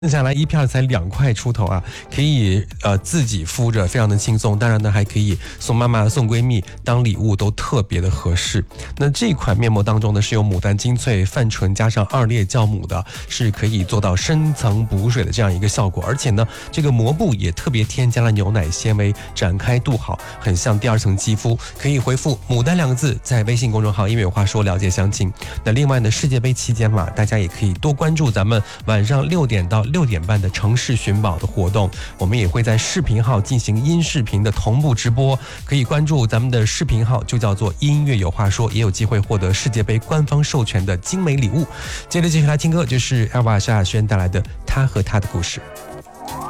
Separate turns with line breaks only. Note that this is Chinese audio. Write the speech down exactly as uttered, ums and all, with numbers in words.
剩下来一片才两块出头啊，可以呃自己敷着，非常的轻松。当然呢，还可以送妈妈、送闺蜜当礼物，都特别的合适。那这款面膜当中呢，是有牡丹精粹、泛醇加上二裂酵母的，是可以做到深层补水的这样一个效果。而且呢，这个膜布也特别添加了牛奶纤维，展开度好，很像第二层肌肤。可以回复“牡丹”两个字，在微信公众号“英语有话说”了解详情。那另外呢，世界杯期间嘛，大家也可以多关注咱们晚上六点到六点半的城市寻宝的活动，我们也会在视频号进行音视频的同步直播，可以关注咱们的视频号，就叫做音乐有话说，也有机会获得世界杯官方授权的精美礼物。接着继续来听歌，就是艾娃夏亚轩带来的《他和他的故事》。